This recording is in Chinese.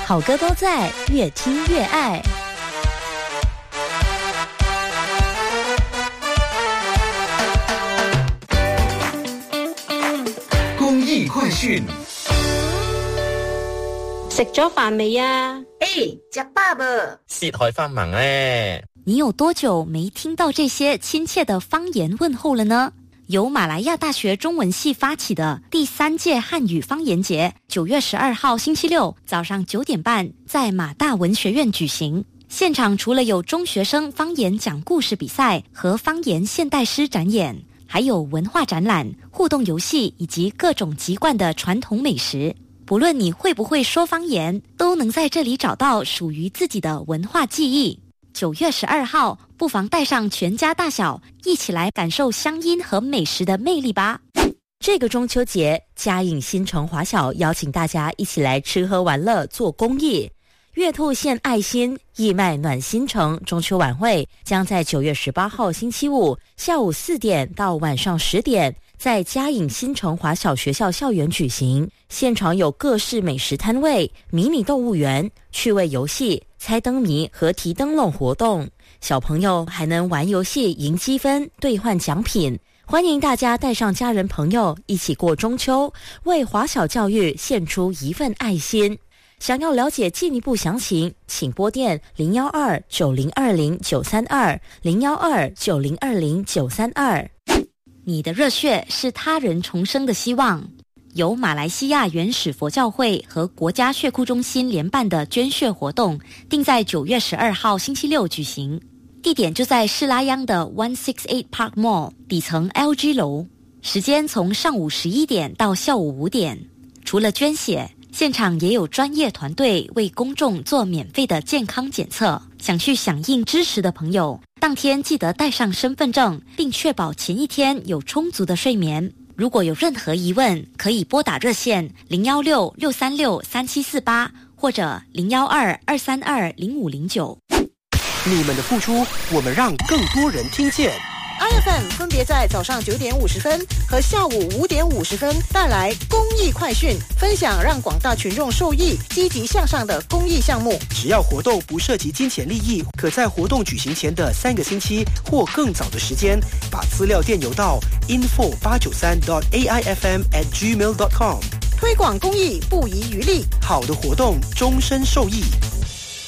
好歌都在，越听越爱。 公益快訊。 食咗飯未啊？ 食飽啵？ 切開飯盲咧。 你有多久没听到这些亲切的方言问候了呢？由马来亚大学中文系发起的第3届汉语方言节9月12号星期六早上9点半在马大文学院举行。现场除了有中学生方言讲故事比赛和方言现代诗展演，还有文化展览、互动游戏以及各种籍贯的传统美食。不论你会不会说方言，都能在这里找到属于自己的文化记忆。9月12号，不妨带上全家大小，一起来感受乡音和美食的魅力吧。 这个中秋节，嘉颖新城华小邀请大家一起来吃喝玩乐做公益。月兔献爱心，义卖暖心城中秋晚会将在9月18号星期五下午4点到晚上10点在嘉颖新城华小学校校园举行。现场有各式美食摊位、迷你动物园、趣味游戏、猜灯谜和提灯笼活动，小朋友还能玩游戏赢积分兑换奖品。欢迎大家带上家人朋友一起过中秋，为华小教育献出一份爱心。想要了解进一步详情，请拨电012-9020-932 012-9020-932。 你的热血是他人重生的希望。由马来西亚原始佛教会和国家血库中心联办的捐血活动定在9月12号星期六举行，地点就在士拉央的168 Park Mall 底层 LG 楼，时间从上午11点到下午5点。除了捐血，现场也有专业团队为公众做免费的健康检测。想去响应支持的朋友，当天记得带上身份证，并确保前一天有充足的睡眠。如果有任何疑问，可以拨打热线016-636-3748或者012-232-0509。 你们的付出，我们让更多人听见。 IFM 分别在早上9点50分和下午5点50分带来公益快讯，分享让广大群众受益、积极向上的公益项目。 只要活动不涉及金钱利益，可在活动举行前的3个星期或更早的时间，把资料电邮到 info893.aifm@gmail.com。 推广公益不遗余力， 好的活动终身受益。